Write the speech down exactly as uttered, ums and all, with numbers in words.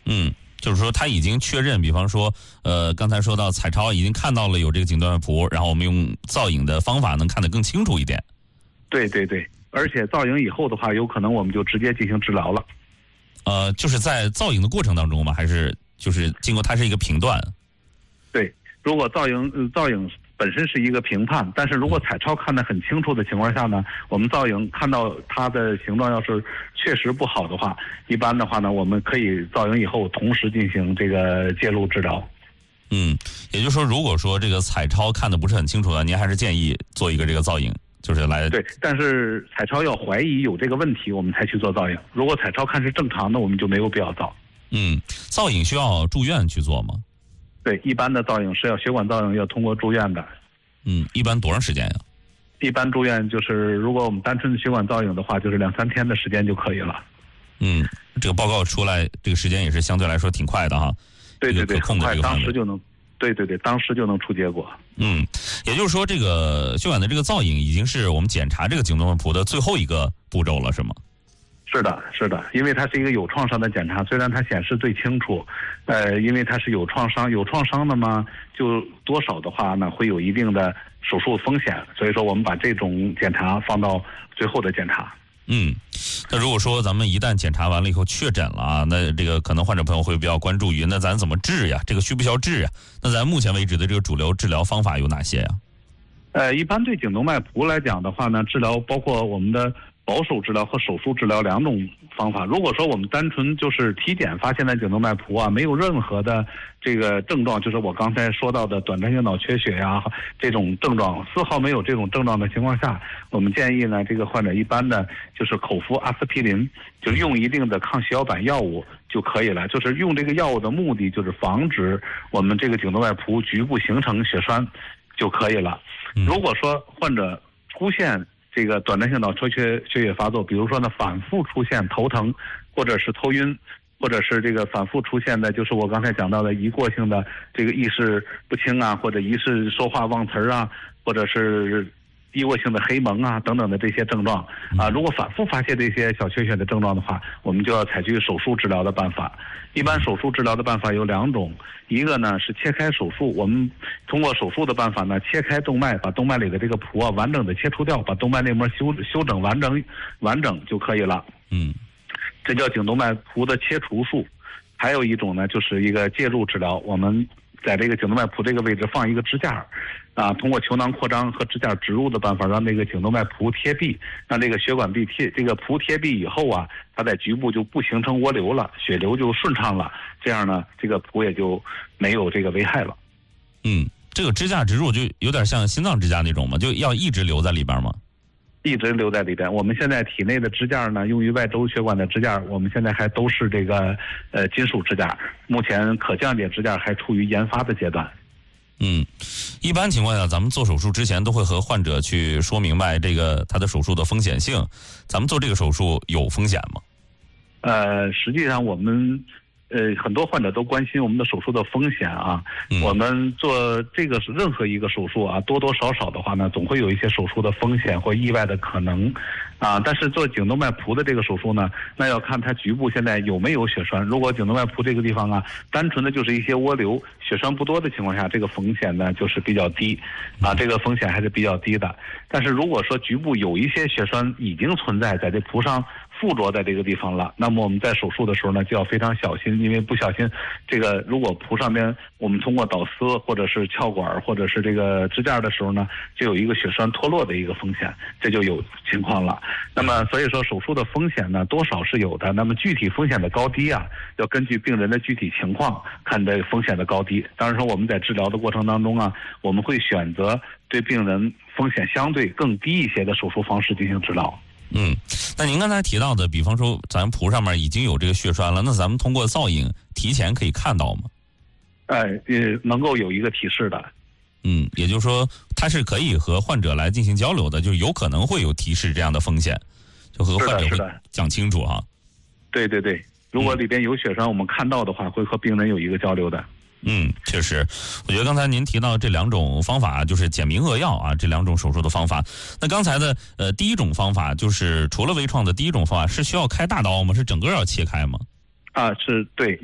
嗯，就是说他已经确认，比方说，呃，刚才说到彩超已经看到了有这个颈动脉谱，然后我们用造影的方法能看得更清楚一点。 对对对，而且造影以后的话，有可能我们就直接进行治疗了。 呃，就是在造影的过程当中吗？还是就是经过它是一个评断？ 对，如果造影、呃、造影本身是一个评判，但是如果彩超看得很清楚的情况下呢，我们造影看到它的形状要是确实不好的话，一般的话呢，我们可以造影以后同时进行这个介入治疗。 嗯，也就是说，如果说这个彩超看得不是很清楚的，您还是建议做一个这个造影，就是来对。但是彩超要怀疑有这个问题，我们才去做造影。如果彩超看是正常的，我们就没有必要造。 嗯，造影需要住院去做吗？ 对，一般的造影是要血管造影，要通过住院的。 嗯，一般多长时间呀？ 一般住院就是，如果我们单纯的血管造影的话，就是两三天的时间就可以了。 嗯，这个报告出来，这个时间也是相对来说挺快的哈。 对对对， 很快， 当时就能，对对对，当时就能出结果。 嗯，也就是说，这个血管的这个造影已经是我们检查这个颈动脉谱的最后一个步骤了，是吗？ 是的，是的，因为它是一个有创伤的检查，虽然它显示最清楚，呃，因为它是有创伤，有创伤的嘛，就多少的话呢，会有一定的手术风险，所以说我们把这种检查放到最后的检查。 嗯，那如果说咱们一旦检查完了以后确诊了啊，那这个可能患者朋友会比较关注于，那咱怎么治呀？这个需不需要治呀？那咱目前为止的这个主流治疗方法有哪些呀？ 呃，一般对颈动脉谱来讲的话呢，治疗包括我们的保守治疗和手术治疗两种方法。如果说我们单纯就是体检发现的颈动脉谱啊，没有任何的这个症状，就是我刚才说到的短暂性脑缺血呀、啊、这种症状，丝毫没有这种症状的情况下，我们建议呢，这个患者一般的就是口服阿司匹林，就是用一定的抗血小板药物就可以了。就是用这个药物的目的就是防止我们这个颈动脉谱局部形成血栓就可以了。如果说患者出现这个短暂性脑缺血血液发作，比如说呢反复出现头疼，或者是头晕，或者是这个反复出现的，就是我刚才讲到的一过性的这个意识不清啊，或者疑似说话忘词啊，或者是一过性的黑蒙啊等等的这些症状啊，如果反复发现这些小缺血的症状的话，我们就要采取手术治疗的办法。一般手术治疗的办法有两种，一个呢是切开手术，我们通过手术的办法呢，切开动脉，把动脉里的这个谱啊完整的切除掉，把动脉内膜修修整完整完整就可以了。 嗯， 这叫颈动脉谱的切除术。还有一种呢，就是一个介入治疗，我们在这个颈动脉谱这个位置放一个支架，啊，通过球囊扩张和支架植入的办法，让这个颈动脉谱贴壁，让这个血管壁贴这个谱贴壁以后啊，它在局部就不形成涡流了，血流就顺畅了，这样呢，这个谱也就没有这个危害了。 嗯，这个支架植入就有点像心脏支架那种嘛，就要一直留在里边吗？ 一直留在里边。我们现在体内的支架呢，用于外周血管的支架，我们现在还都是这个呃金属支架。目前可降解支架还处于研发的阶段。 嗯，一般情况下，咱们做手术之前都会和患者去说明白这个他的手术的风险性。咱们做这个手术有风险吗？ 呃，实际上我们。呃，很多患者都关心我们的手术的风险啊。嗯、我们做这个是任何一个手术啊，多多少少的话呢，总会有一些手术的风险或意外的可能啊。但是做颈动脉谱的这个手术呢，那要看它局部现在有没有血栓。如果颈动脉谱这个地方啊，单纯的就是一些涡流，血栓不多的情况下，这个风险呢就是比较低啊，这个风险还是比较低的。但是如果说局部有一些血栓已经存在在这谱上附着在这个地方了，那么我们在手术的时候呢，就要非常小心，因为不小心，这个如果谱上边我们通过导丝或者是鞘管或者是这个支架的时候呢，就有一个血栓脱落的一个风险，这就有情况了。那么所以说手术的风险呢，多少是有的。那么具体风险的高低啊，要根据病人的具体情况看这风险的高低。当然说我们在治疗的过程当中啊，我们会选择对病人风险相对更低一些的手术方式进行治疗。 嗯，那您刚才提到的，比方说咱谱上面已经有这个血栓了，那咱们通过造影提前可以看到吗？ 哎，呃，能够有一个提示的。 嗯，也就是说，它是可以和患者来进行交流的，就是有可能会有提示这样的风险，就和患者会讲清楚哈。 对对对，如果里边有血栓，我们看到的话，会和病人有一个交流的。 嗯，确实，我觉得刚才您提到这两种方法，就是简明扼要啊，这两种手术的方法。那刚才的呃第一种方法，就是除了微创的第一种方法，是需要开大刀吗？是整个要切开吗？ 啊，是对。